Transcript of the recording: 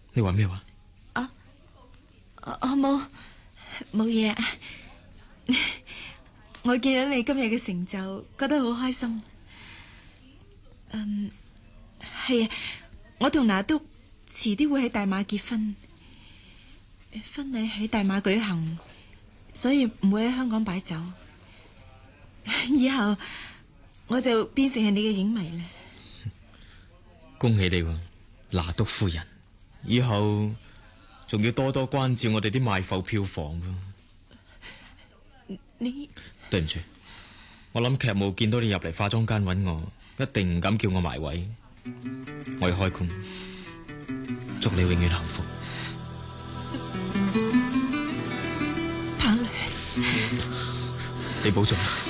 你話咩話？ 冇嘢。我見到你今日嘅成就，覺得好開心。係啊，我同拿督遲啲會喺大馬結婚，婚禮喺大馬舉行，所以唔會喺香港擺酒。以後我就變成係你嘅影迷啦。 恭喜你喎，拿督夫人，以後仲要多多關照我哋啲賣埠票房㗎。 你對唔住，我諗劇務見到你入嚟化妝間揾我，一定唔敢叫我埋位。我要開工，祝你永遠幸福。 彭雷， 你保重。